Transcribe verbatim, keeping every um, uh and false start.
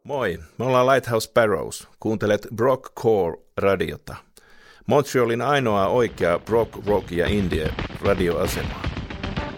Moi, me ollaan Lighthouse Sparrows. Kuuntelet Brock Core-radiota. Montrealin ainoa oikea Brock, Rock ja Indie radioasema.